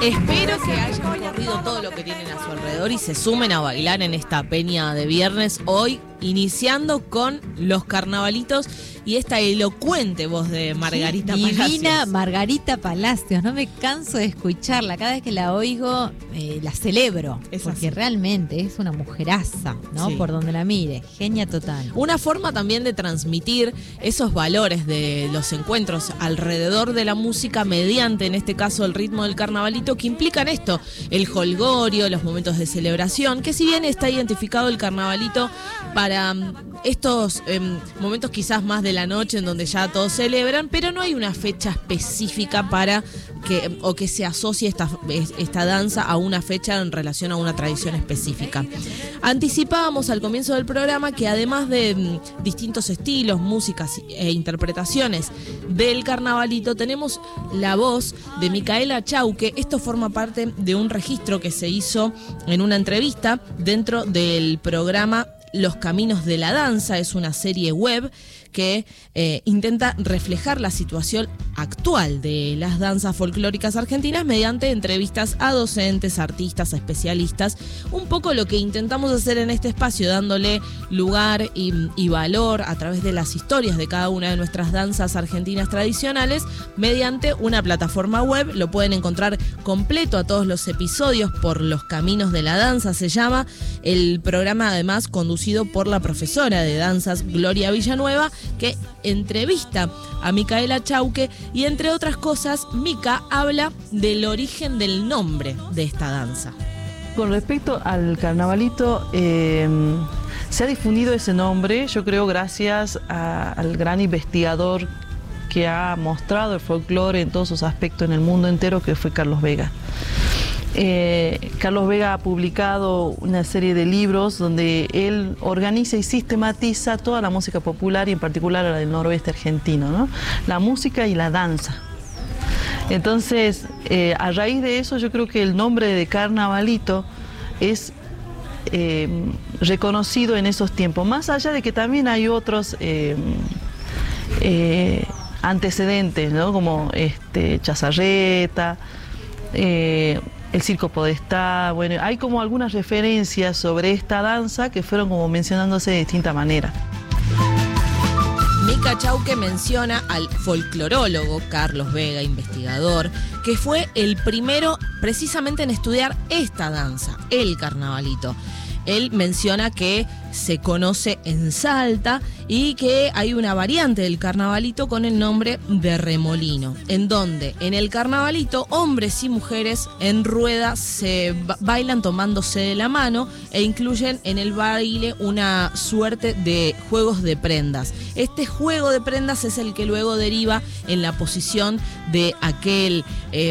Espero que hayan recorrido todo lo que tienen a su alrededor y se sumen a bailar en esta peña de viernes hoy, iniciando con los carnavalitos y esta elocuente voz de Margarita Palacios. Divina Margarita Palacios, no me canso de escucharla, cada vez que la oigo la celebro, porque realmente es una mujeraza, ¿no? Sí. Por donde la mire, genia total. Una forma también de transmitir esos valores de los encuentros alrededor de la música mediante, en este caso, el ritmo del carnavalito, que implican esto, el jolgorio, los momentos de celebración, que si bien está identificado el carnavalito para estos momentos quizás más de la noche en donde ya todos celebran, pero no hay una fecha específica para que se asocie esta danza a una fecha en relación a una tradición específica. Anticipábamos al comienzo del programa que además de distintos estilos, músicas e interpretaciones del carnavalito, tenemos la voz de Micaela Chauque. Esto forma parte de un registro que se hizo en una entrevista dentro del programa Los Caminos de la Danza. Es una serie web que intenta reflejar la situación actual de las danzas folclóricas argentinas mediante entrevistas a docentes, artistas, especialistas. Un poco lo que intentamos hacer en este espacio, dándole lugar y valor a través de las historias de cada una de nuestras danzas argentinas tradicionales mediante una plataforma web. Lo pueden encontrar completo a todos los episodios por Los Caminos de la Danza, se llama el programa, además conducido por la profesora de danzas Gloria Villanueva, que entrevista a Micaela Chauque y, entre otras cosas, Mica habla del origen del nombre de esta danza. Con respecto al carnavalito, se ha difundido ese nombre, yo creo, gracias al gran investigador que ha mostrado el folclore en todos sus aspectos en el mundo entero, que fue Carlos Vega. Carlos Vega ha publicado una serie de libros donde él organiza y sistematiza toda la música popular y en particular la del noroeste argentino, ¿no? La música y la danza. Entonces, a raíz de eso, yo creo que el nombre de carnavalito es reconocido en esos tiempos, más allá de que también hay otros antecedentes, ¿no? Como Chazarreta, el Circo Podestá. Bueno, hay como algunas referencias sobre esta danza que fueron como mencionándose de distinta manera. Mica Chauque menciona al folclorólogo Carlos Vega, investigador, que fue el primero precisamente en estudiar esta danza, el carnavalito. Él menciona que se conoce en Salta y que hay una variante del carnavalito con el nombre de remolino, en donde en el carnavalito hombres y mujeres en rueda se bailan tomándose de la mano e incluyen en el baile una suerte de juegos de prendas. Este juego de prendas es el que luego deriva en la posición de aquel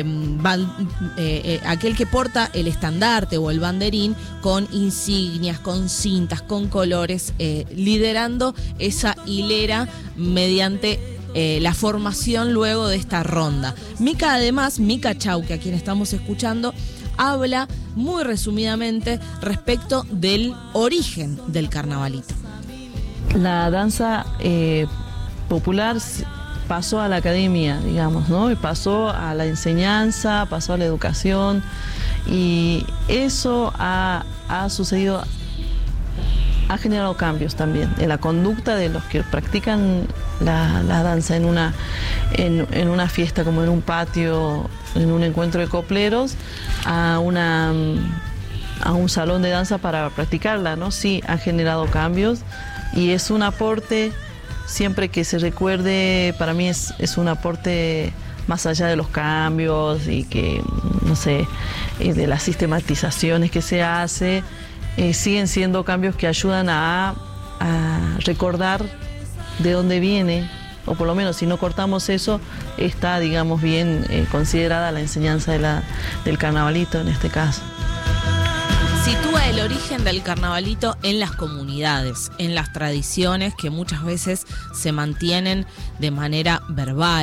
que porta el estandarte o el banderín con insignias, con cintas, con colores, liderando esa hilera mediante la formación luego de esta ronda. Mica, además, Mica Chauque, a quien estamos escuchando, habla muy resumidamente respecto del origen del carnavalito. La danza popular pasó a la academia, digamos, ¿no? Y pasó a la enseñanza, pasó a la educación, y eso ha sucedido, ha generado cambios también en la conducta de los que practican la danza en una fiesta, como en un patio, en un encuentro de copleros, a un salón de danza para practicarla, ¿no? Sí, ha generado cambios y es un aporte, siempre que se recuerde, para mí es un aporte más allá de los cambios y que, no sé, de las sistematizaciones que se hace. Siguen siendo cambios que ayudan a recordar de dónde viene, o por lo menos si no cortamos eso, está, digamos, bien considerada la enseñanza del carnavalito en este caso. Sitúa el origen del carnavalito en las comunidades, en las tradiciones que muchas veces se mantienen de manera verbal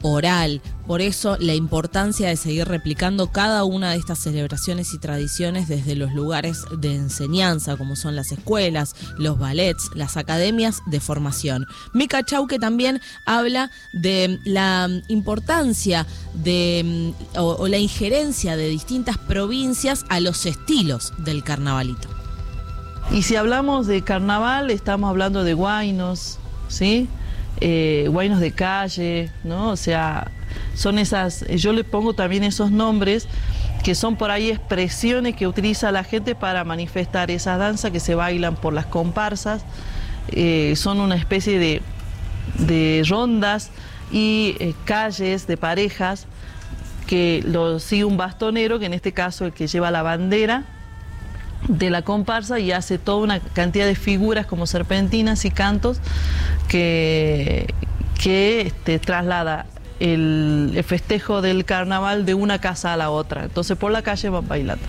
oral. Por eso la importancia de seguir replicando cada una de estas celebraciones y tradiciones desde los lugares de enseñanza, como son las escuelas, los ballets, las academias de formación. Mica Chauque también habla de la importancia o la injerencia de distintas provincias a los estilos del carnavalito. Y si hablamos de carnaval, estamos hablando de huaynos, ¿sí? Huaynos de calle, ¿no? O sea, son esas, yo le pongo también esos nombres que son por ahí expresiones que utiliza la gente para manifestar esas danzas que se bailan por las comparsas. Son una especie de rondas y calles de parejas que lo sigue un bastonero, que en este caso el que lleva la bandera de la comparsa, y hace toda una cantidad de figuras como serpentinas y cantos que traslada el festejo del carnaval de una casa a la otra. Entonces por la calle van bailando.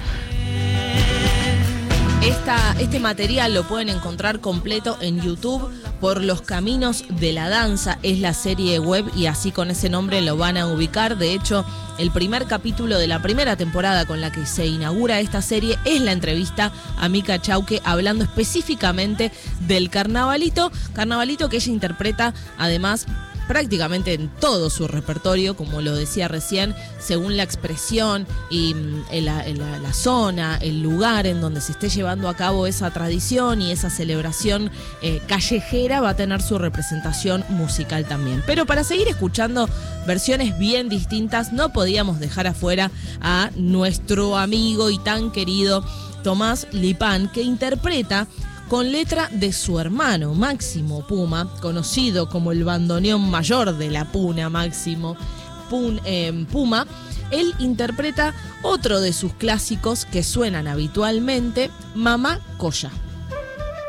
Este material lo pueden encontrar completo en YouTube por Los Caminos de la Danza, es la serie web y así con ese nombre lo van a ubicar. De hecho, el primer capítulo de la primera temporada con la que se inaugura esta serie es la entrevista a Mica Chauque hablando específicamente del carnavalito que ella interpreta además prácticamente en todo su repertorio, como lo decía recién, según la expresión y la zona, el lugar en donde se esté llevando a cabo esa tradición y esa celebración callejera, va a tener su representación musical también. Pero para seguir escuchando versiones bien distintas, no podíamos dejar afuera a nuestro amigo y tan querido Tomás Lipán, que interpreta con letra de su hermano Máximo Puma, conocido como el bandoneón mayor de la Puna, Máximo Puma. Él interpreta otro de sus clásicos que suenan habitualmente, Mamá Colla.